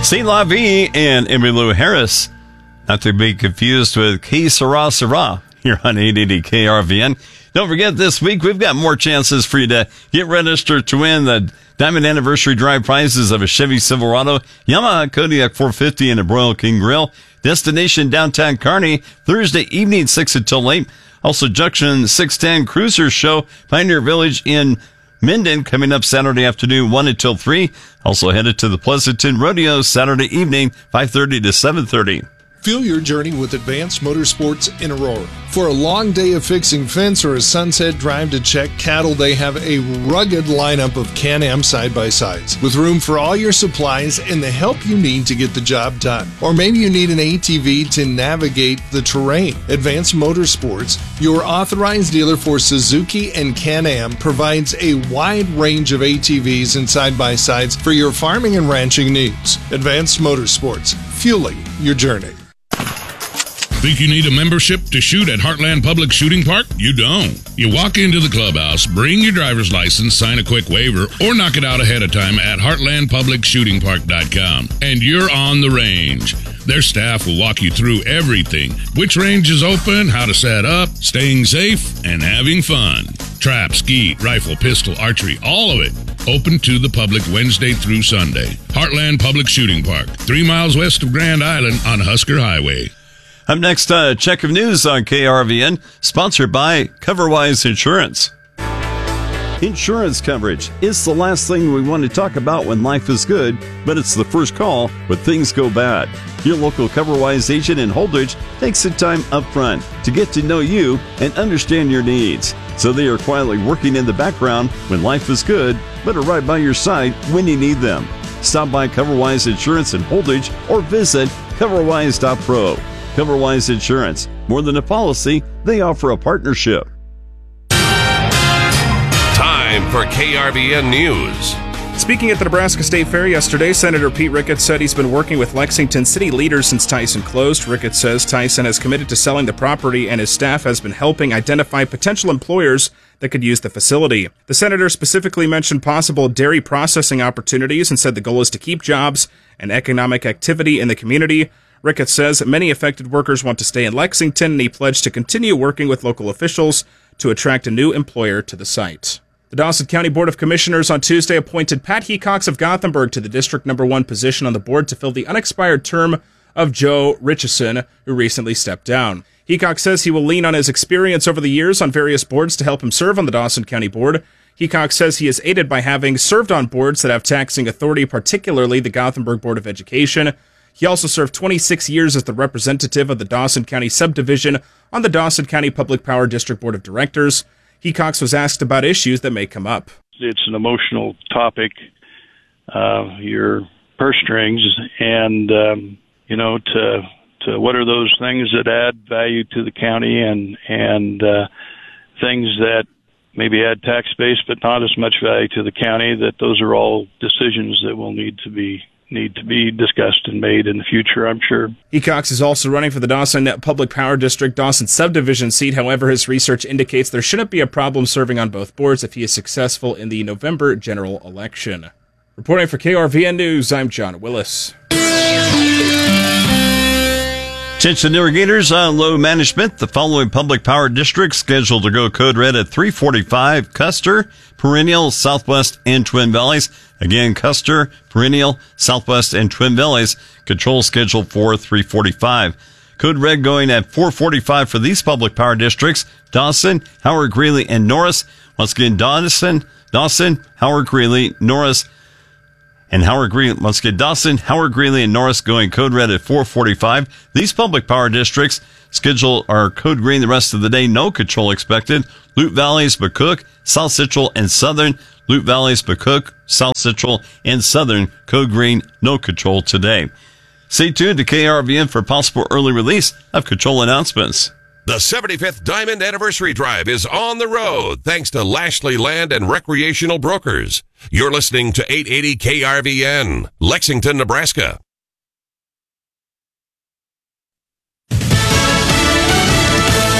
C'est La Vie and Emmylou Harris. Not to be confused with Que Sera Sera here on 880 KRVN. Don't forget, this week we've got more chances for you to get registered to win the Diamond Anniversary Drive prizes of a Chevy Silverado, Yamaha Kodiak 450, and a Broil King Grill. Destination downtown Kearney, Thursday evening, 6 until 8. Also, Junction 610 Cruiser Show, Pioneer Village in Minden, coming up Saturday afternoon, 1 until 3. Also headed to the Pleasanton Rodeo Saturday evening, 5:30 to 7:30. Fuel your journey with Advanced Motorsports in Aurora. For a long day of fixing fence or a sunset drive to check cattle, they have a rugged lineup of Can-Am side-by-sides with room for all your supplies and the help you need to get the job done. Or maybe you need an ATV to navigate the terrain. Advanced Motorsports, your authorized dealer for Suzuki and Can-Am, provides a wide range of ATVs and side-by-sides for your farming and ranching needs. Advanced Motorsports, fueling your journey. Think you need a membership to shoot at Heartland Public Shooting Park? You don't. You walk into the clubhouse, bring your driver's license, sign a quick waiver, or knock it out ahead of time at heartlandpublicshootingpark.com, and you're on the range. Their staff will walk you through everything: which range is open, how to set up, staying safe, and having fun. Trap, skeet, rifle, pistol, archery, all of it. Open to the public Wednesday through Sunday. Heartland Public Shooting Park, 3 miles west of Grand Island on Husker Highway. Up next, check of news on KRVN, sponsored by CoverWise Insurance. Insurance coverage is the last thing we want to talk about when life is good, but it's the first call when things go bad. Your local CoverWise agent in Holdridge takes the time up front to get to know you and understand your needs, so they are quietly working in the background when life is good, but are right by your side when you need them. Stop by CoverWise Insurance in Holdridge or visit coverwise.pro. CoverWise Insurance. More than a policy, they offer a partnership. Time for KRVN News. Speaking at the Nebraska State Fair yesterday, Senator Pete Ricketts said he's been working with Lexington city leaders since Tyson closed. Ricketts says Tyson has committed to selling the property and his staff has been helping identify potential employers that could use the facility. The senator specifically mentioned possible dairy processing opportunities and said the goal is to keep jobs and economic activity in the community. Ricketts says many affected workers want to stay in Lexington, and he pledged to continue working with local officials to attract a new employer to the site. The Dawson County Board of Commissioners on Tuesday appointed Pat Hecox of Gothenburg to the District No. 1 position on the board to fill the unexpired term of Joe Richardson, who recently stepped down. Hecox says he will lean on his experience over the years on various boards to help him serve on the Dawson County Board. Hecox says he is aided by having served on boards that have taxing authority, particularly the Gothenburg Board of Education. He also served 26 years as the representative of the Dawson County subdivision on the Dawson County Public Power District Board of Directors. Hecox was asked about issues that may come up. It's an emotional topic, your purse strings, and, to what are those things that add value to the county and things that maybe add tax base but not as much value to the county, that those are all decisions that will need to be discussed and made in the future, I'm sure. Hecox is also running for the Dawson Public Power District Dawson subdivision seat. However, his research indicates there shouldn't be a problem serving on both boards if he is successful in the November general election. Reporting for KRVN News, I'm John Willis. Attention irrigators on low management. The following public power districts scheduled to go code red at 345: Custer, Perennial, Southwest, and Twin Valleys. Again, Custer, Perennial, Southwest, and Twin Valleys. Control scheduled for 345. Code red going at 445 for these public power districts: Dawson, Howard, Greeley, and Norris. Once again, Dawson, Howard, Greeley, Norris, and Howard Greeley. Once again, Dawson, Howard, Greeley, and Norris going code red at 445. These public power districts schedule are code green the rest of the day. No control expected. Loup Valleys, McCook, South Central, and Southern. Loup Valleys, McCook, South Central, and Southern. Code green, no control today. Stay tuned to KRVN for possible early release of control announcements. The 75th Diamond Anniversary Drive is on the road thanks to Lashley Land and Recreational Brokers. You're listening to 880 KRVN, Lexington, Nebraska.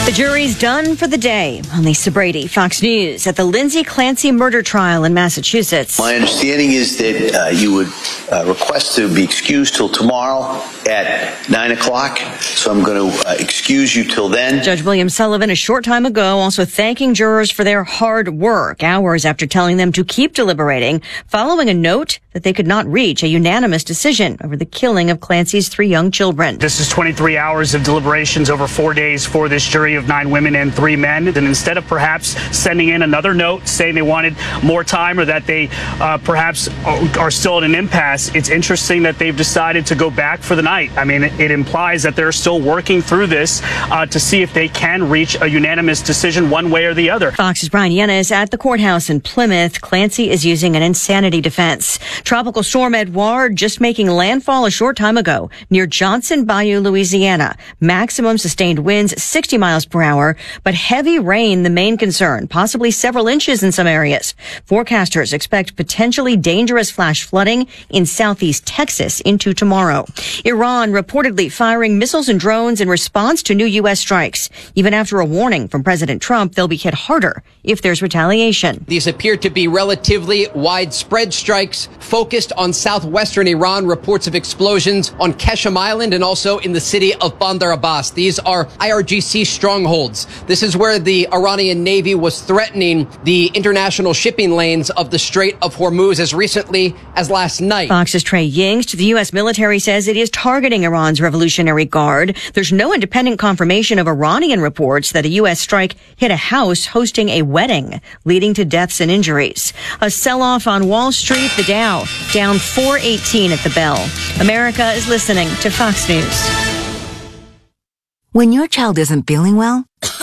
The jury's done for the day. I'm Lisa Brady, Fox News, at the Lindsay Clancy murder trial in Massachusetts. My understanding is that you would request to be excused till tomorrow at 9 o'clock. So I'm going to excuse you till then. Judge William Sullivan, a short time ago, also thanking jurors for their hard work, hours after telling them to keep deliberating, following a note that they could not reach a unanimous decision over the killing of Clancy's 3 young children. This is 23 hours of deliberations over 4 days for this jury of 9 women and 3 men. And instead of perhaps sending in another note saying they wanted more time or that they perhaps are still at an impasse, it's interesting that they've decided to go back for the night. I mean, it implies that they're still working through this to see if they can reach a unanimous decision one way or the other. Fox's Brian Yenna at the courthouse in Plymouth. Clancy is using an insanity defense. Tropical storm Edouard just making landfall a short time ago near Johnson Bayou, Louisiana. Maximum sustained winds 60 miles per hour, but heavy rain the main concern, possibly several inches in some areas. Forecasters expect potentially dangerous flash flooding in southeast Texas into tomorrow. Iran reportedly firing missiles and drones in response to new U.S. strikes. Even after a warning from President Trump, they'll be hit harder if there's retaliation. These appear to be relatively widespread strikes focused on southwestern Iran. Reports of explosions on Keshem Island and also in the city of Bandar Abbas. These are IRGC strongholds. This is where the Iranian Navy was threatening the international shipping lanes of the Strait of Hormuz as recently as last night. Fox's Trey Yingst. The U.S. military says it is targeting Iran's Revolutionary Guard. There's no independent confirmation of Iranian reports that a U.S. strike hit a house hosting a wedding, leading to deaths and injuries. A sell-off on Wall Street, the Dow down 418 at the bell. America is listening to Fox News. When your child isn't feeling well,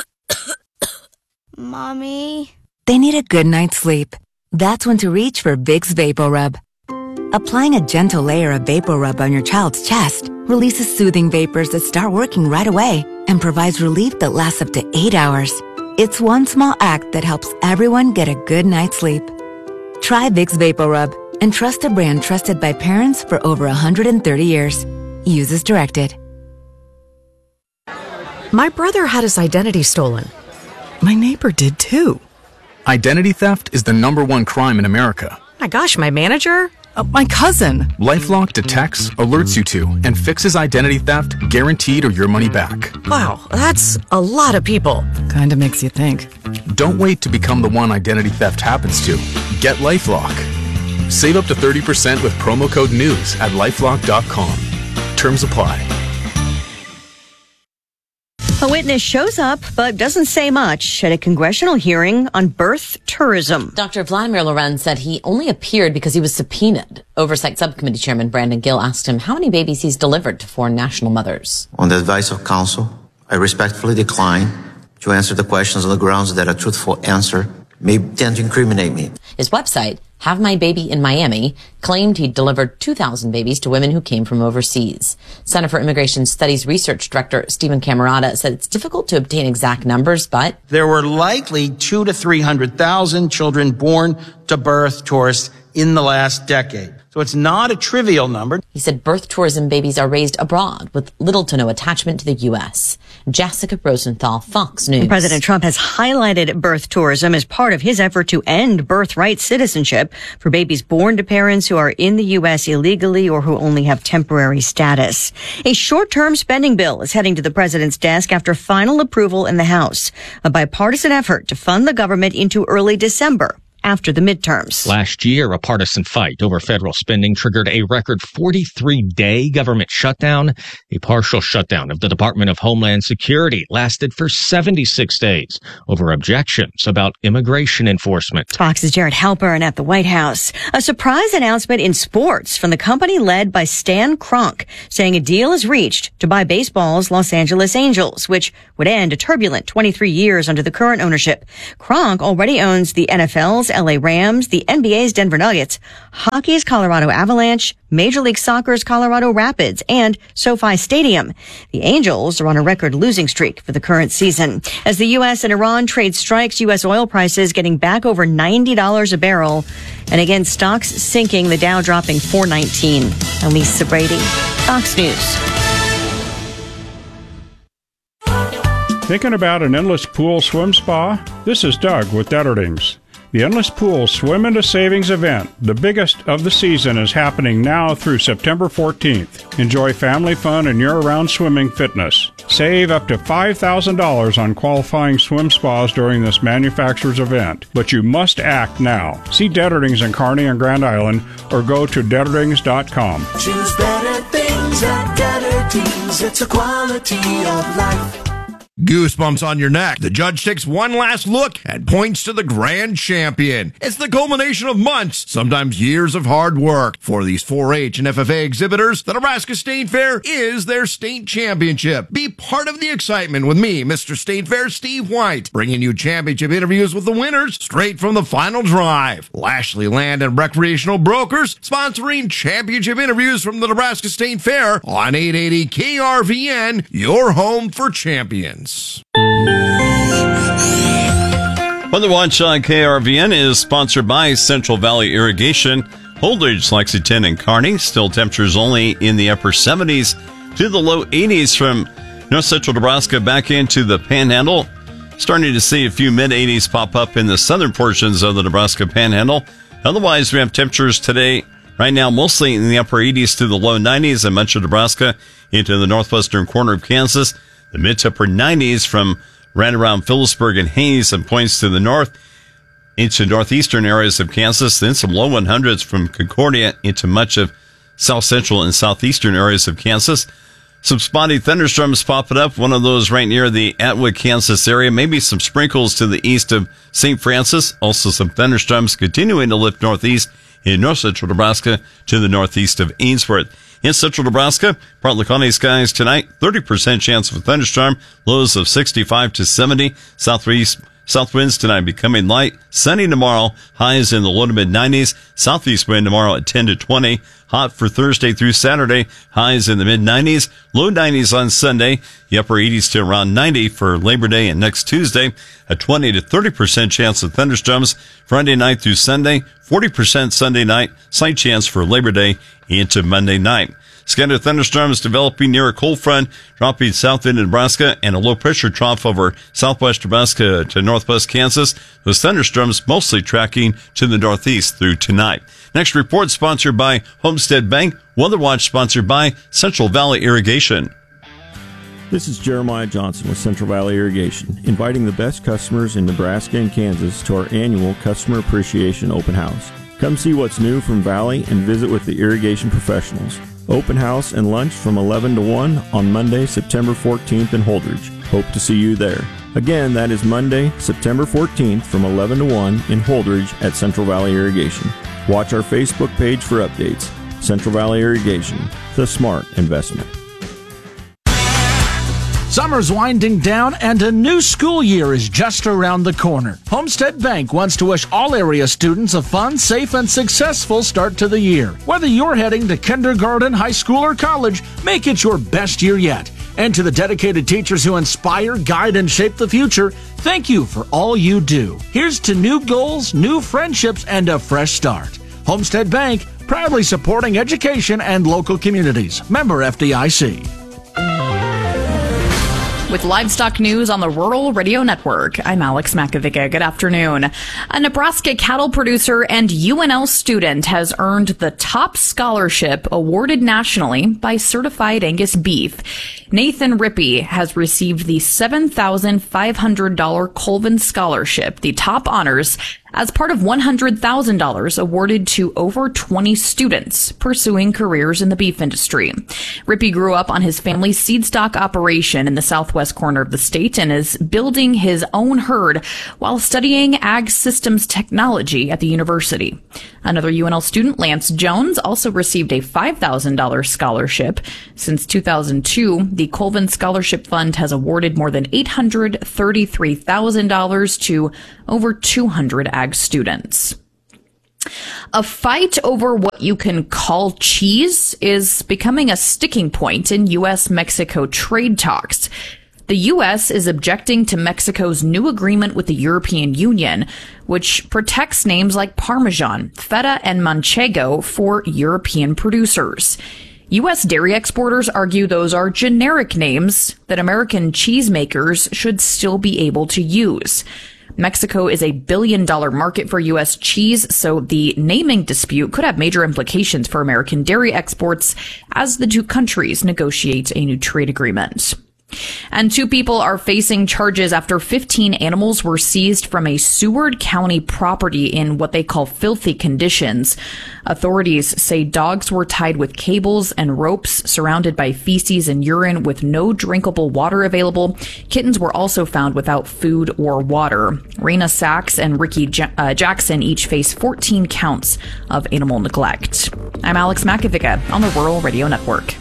Mommy, they need a good night's sleep. That's when to reach for Vicks VapoRub. Applying a gentle layer of VapoRub on your child's chest releases soothing vapors that start working right away and provides relief that lasts up to 8 hours. It's one small act that helps everyone get a good night's sleep. Try Vicks VapoRub and trust a brand trusted by parents for over 130 years. Use as directed. My brother had his identity stolen. My neighbor did too. Identity theft is the #1 crime in America. My gosh, my manager? My cousin. LifeLock detects, alerts you to, and fixes identity theft guaranteed or your money back. Wow, that's a lot of people. Kinda makes you think. Don't wait to become the one identity theft happens to. Get LifeLock. Save up to 30% with promo code NEWS at LifeLock.com. Terms apply. A witness shows up but doesn't say much at a congressional hearing on birth tourism. Dr. Vladimir Lorenz said he only appeared because he was subpoenaed. Oversight Subcommittee Chairman Brandon Gill asked him how many babies he's delivered to foreign national mothers. On the advice of counsel, I respectfully decline to answer the questions on the grounds that a truthful answer may tend to incriminate me. His website, Have My Baby in Miami, claimed he'd delivered 2,000 babies to women who came from overseas. Center for Immigration Studies Research Director Stephen Camerata said it's difficult to obtain exact numbers, but there were likely 200,000 to 300,000 children born to birth tourists in the last decade. So it's not a trivial number. He said birth tourism babies are raised abroad with little to no attachment to the U.S. Jessica Rosenthal, Fox News. President Trump has highlighted birth tourism as part of his effort to end birthright citizenship for babies born to parents who are in the U.S. illegally or who only have temporary status. A short-term spending bill is heading to the president's desk after final approval in the House, a bipartisan effort to fund the government into early December, after the midterms. Last year, a partisan fight over federal spending triggered a record 43-day government shutdown. A partial shutdown of the Department of Homeland Security lasted for 76 days over objections about immigration enforcement. Fox's Jared Halpern at the White House. A surprise announcement in sports from the company led by Stan Kroenke, saying a deal is reached to buy baseball's Los Angeles Angels, which would end a turbulent 23 years under the current ownership. Kroenke already owns the NFL's LA Rams, the NBA's Denver Nuggets, hockey's Colorado Avalanche, Major League Soccer's Colorado Rapids, and SoFi Stadium. The Angels are on a record losing streak for the current season. As the U.S. and Iran trade strikes, U.S. oil prices getting back over $90 a barrel. And again, stocks sinking, the Dow dropping 419. I'm Lisa Brady, Fox News. Thinking about an endless pool swim spa? This is Doug with Detterdings. The Endless Pool Swim into Savings event, the biggest of the season, is happening now through September 14th. Enjoy family fun and year-round swimming fitness. Save up to $5,000 on qualifying swim spas during this manufacturer's event, but you must act now. See Detterdings in Kearney and Grand Island or go to Detterdings.com. Choose better things at Detterdings. It's a quality of life. Goosebumps on your neck. The judge takes one last look and points to the grand champion. It's the culmination of months, sometimes years of hard work. For these 4-H and FFA exhibitors, the Nebraska State Fair is their state championship. Be part of the excitement with me, Mr. State Fair Steve White, bringing you championship interviews with the winners straight from the final drive. Lashley Land and Recreational Brokers sponsoring championship interviews from the Nebraska State Fair on 880 KRVN, your home for champions. Weather Watch on KRVN is sponsored by Central Valley Irrigation. Holdridge, Lexington, and Kearney. Still temperatures only in the upper 70s to the low 80s from north central Nebraska back into the Panhandle. Starting to see a few mid-80s pop up in the southern portions of the Nebraska Panhandle. Otherwise, we have temperatures today right now mostly in the upper 80s to the low 90s in much of Nebraska into the northwestern corner of Kansas. The mid to upper 90s from right around Phillipsburg and Hayes and points to the north into northeastern areas of Kansas. Then some low 100s from Concordia into much of south central and southeastern areas of Kansas. Some spotty thunderstorms popping up. One of those right near the Atwood, Kansas area. Maybe some sprinkles to the east of St. Francis. Also some thunderstorms continuing to lift northeast in north central Nebraska to the northeast of Ainsworth. In central Nebraska, partly cloudy skies tonight, 30% chance of a thunderstorm, lows of 65 to 70. South winds tonight becoming light. Sunny tomorrow, highs in the low to mid 90s. Southeast wind tomorrow at 10 to 20. Hot for Thursday through Saturday, highs in the mid 90s. Low 90s on Sunday. The upper 80s to around 90 for Labor Day and next Tuesday. A 20 to 30% chance of thunderstorms Friday night through Sunday. 40% Sunday night. Slight chance for Labor Day into Monday night. Scattered thunderstorms developing near a cold front, dropping south into Nebraska, and a low-pressure trough over southwest Nebraska to northwest Kansas. Those thunderstorms mostly tracking to the northeast through tonight. Next report sponsored by Homestead Bank. Weather Watch sponsored by Central Valley Irrigation. This is Jeremiah Johnson with Central Valley Irrigation, inviting the best customers in Nebraska and Kansas to our annual Customer Appreciation Open House. Come see what's new from Valley and visit with the irrigation professionals. Open house and lunch from 11 to 1 on Monday, September 14th in Holdridge. Hope to see you there. Again, that is Monday, September 14th from 11 to 1 in Holdridge at Central Valley Irrigation. Watch our Facebook page for updates. Central Valley Irrigation, the smart investment. Summer's winding down and a new school year is just around the corner. Homestead Bank wants to wish all area students a fun, safe, and successful start to the year. Whether you're heading to kindergarten, high school, or college, make it your best year yet. And to the dedicated teachers who inspire, guide, and shape the future, thank you for all you do. Here's to new goals, new friendships, and a fresh start. Homestead Bank, proudly supporting education and local communities. Member FDIC. With livestock news on the Rural Radio Network, I'm Alex Makovica. Good afternoon. A Nebraska cattle producer and UNL student has earned the top scholarship awarded nationally by Certified Angus Beef. Nathan Rippey has received the $7,500 Colvin Scholarship, the top honors, as part of $100,000 awarded to over 20 students pursuing careers in the beef industry. Rippey grew up on his family's seed stock operation in the southwest corner of the state and is building his own herd while studying ag systems technology at the university. Another UNL student, Lance Jones, also received a $5,000 scholarship. Since 2002, the Colvin Scholarship Fund has awarded more than $833,000 to over 200 ag students. A fight over what you can call cheese is becoming a sticking point in U.S.-Mexico trade talks. The U.S. is objecting to Mexico's new agreement with the European Union, which protects names like Parmesan, Feta, and Manchego for European producers. U.S. dairy exporters argue those are generic names that American cheesemakers should still be able to use. Mexico is a billion-dollar market for U.S. cheese, so the naming dispute could have major implications for American dairy exports as the two countries negotiate a new trade agreement. And 2 people are facing charges after 15 animals were seized from a Seward County property in what they call filthy conditions. Authorities say dogs were tied with cables and ropes, surrounded by feces and urine with no drinkable water available. Kittens were also found without food or water. Raina Sachs and Ricky Jackson each face 14 counts of animal neglect. I'm Alex Makovica on the Rural Radio Network.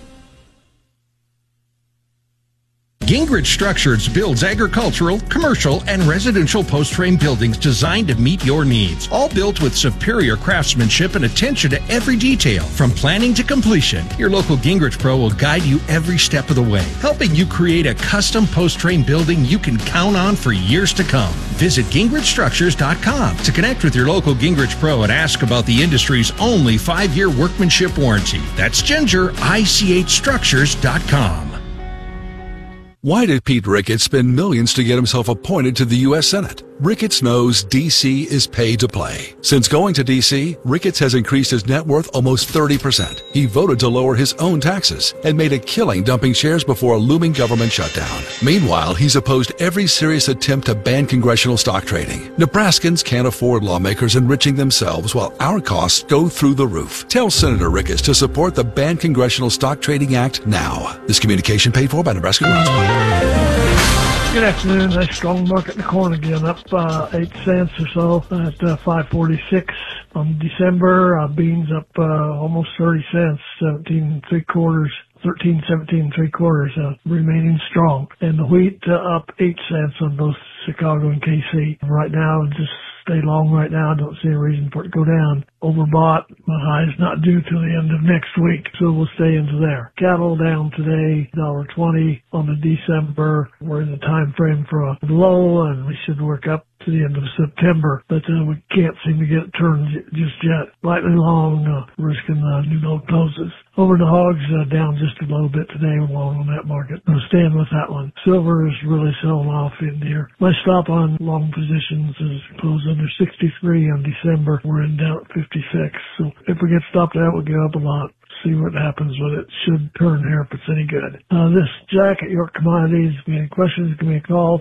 Gingrich Structures builds agricultural, commercial, and residential post-frame buildings designed to meet your needs. All built with superior craftsmanship and attention to every detail, from planning to completion. Your local Gingrich Pro will guide you every step of the way, helping you create a custom post-frame building you can count on for years to come. Visit GingrichStructures.com to connect with your local Gingrich Pro and ask about the industry's only 5-year workmanship warranty. That's GingerICHStructures.com. Why did Pete Ricketts spend millions to get himself appointed to the U.S. Senate? Ricketts knows D.C. is paid to play. Since going to D.C., Ricketts has increased his net worth almost 30%. He voted to lower his own taxes and made a killing dumping shares before a looming government shutdown. Meanwhile, he's opposed every serious attempt to ban congressional stock trading. Nebraskans can't afford lawmakers enriching themselves while our costs go through the roof. Tell Senator Ricketts to support the Ban Congressional Stock Trading Act now. This communication paid for by Nebraska Groundskeeper. Good afternoon. Nice strong market in the corn again, up 8 cents or so at 5.46 on December. Beans up almost 30 cents, 13.17 3/4, remaining strong. And the wheat up 8 cents on both Chicago and KC. Right now, just stay long right now. I don't see a reason for it to go down. Overbought. My high is not due till the end of next week, so we'll stay into there. Cattle down today, $1.20 on the December. We're in the time frame for a low, and we should work up to the end of September, but we can't seem to get it turned just yet. Slightly long, risking new low closes. Over the hogs, down just a little bit today, long on that market. I'll stand with that one. Silver is really selling off in here. My stop on long positions is closed under 63 on December. We're in down at 56. So if we get stopped out, we'll get up a lot. See what happens with it. Should turn here if it's any good. This Jack at York Commodities. If you have any questions, give me a call,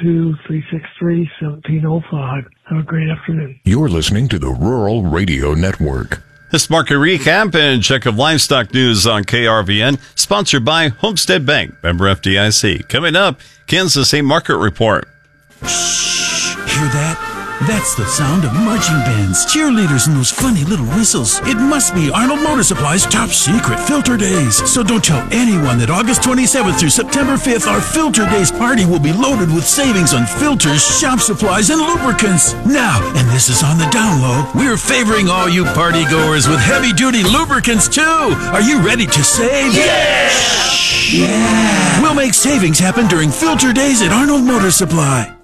402-363-1705. Have a great afternoon. You're listening to the Rural Radio Network. This market recap and check of livestock news on KRVN, sponsored by Homestead Bank, member FDIC. Coming up, Kansas State Market Report. Shh, hear that? That's the sound of marching bands, cheerleaders, and those funny little whistles. It must be Arnold Motor Supply's top secret Filter Days. So don't tell anyone that August 27th through September 5th, our Filter Days party will be loaded with savings on filters, shop supplies, and lubricants. Now, and this is on the down low, we're favoring all you party goers with heavy-duty lubricants, too. Are you ready to save? Yeah! Yeah! We'll make savings happen during Filter Days at Arnold Motor Supply.